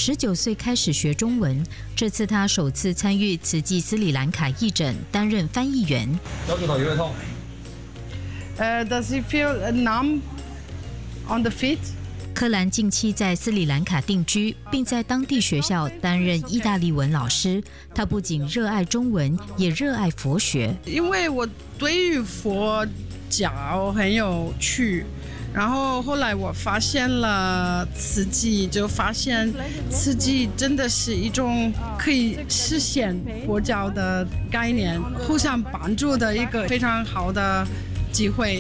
19岁开始学中文，这次他首次参与慈济斯里兰卡义诊，担任翻译员。 脚趾头有没有痛 ？Does it feel numb on the feet？ 柯兰近期在斯里兰卡定居，并在当地学校担任意大利文老师。他不仅热爱中文，也热爱佛学。 因为我对于佛教很有趣，然后后来我发现了慈济，就发现慈济真的是一种可以实现佛教的概念，互相帮助的一个非常好的机会。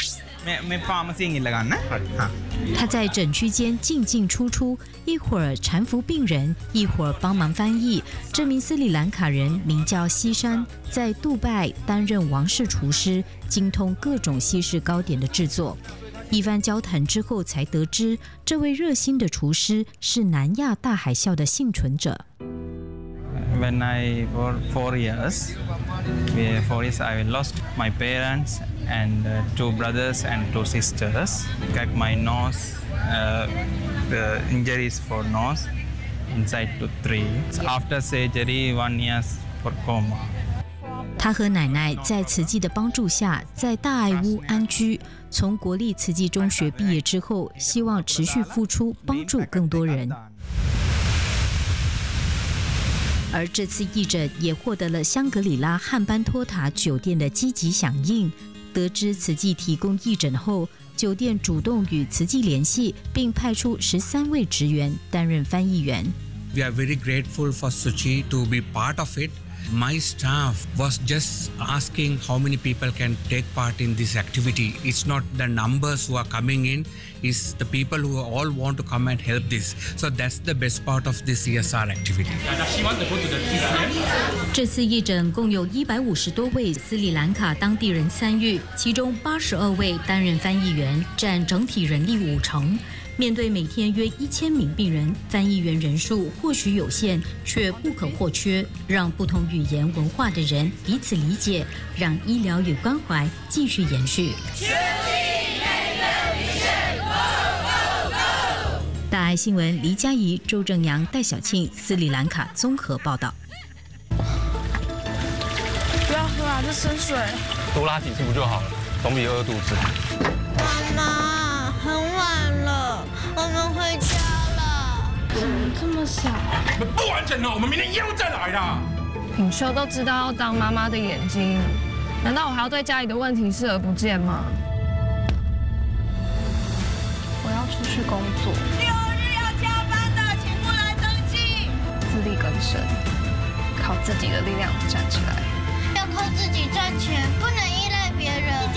他在诊区间进进出出，一会儿搀扶病人，一会儿帮忙翻译。这名斯里兰卡人名叫西山，在杜拜担任王室厨师，精通各种西式糕点的制作。一番交谈之后，才得知这位热心的厨师是南亚大海啸的幸存者。 When I was 4 years, I lost my parents and 2 brothers and 2 sisters. Got my nose, the injuries for nose, inside to 3. After surgery, 1 year for coma. 他和奶奶在慈济的帮助下，在大爱屋安居。从国立慈济中学毕业之后，希望持续付出，帮助更多人。而这次义诊也获得了香格里拉汉班托塔酒店的积极响应。得知慈济提供义诊后，酒店主动与慈济联系，并派出13位职员担任翻译员。 We are very grateful for Suchi to be part of it. My staff was just asking how many people can take part in this activity. It's not the numbers who are coming in, it's the people who all want to come and help this. So that's the best part of this CSR activity. 这次义诊共有150多位斯里兰卡当地人参与，其中82位担任翻译员，占整体人力50%。面对每天约1000名病人，翻译员人数或许有限，却不可或缺，让不同语言文化的人彼此理解，让医疗与关怀继续延续。大爱新闻黎佳怡、周正阳、戴小庆，斯里兰卡综合报道。 不要喝啊，这生水。 多拉几次不就好了？总比饿肚子。 妈妈，很晚了，我们回家了。 怎么这么小？ 不完整了，我们明天又再来啦。 品秀都知道要当妈妈的眼睛，难道我还要对家里的问题视而不见吗？我要出去工作。 6日要加班的，请过来登记。 自力更生，靠自己的力量站起来。 要靠自己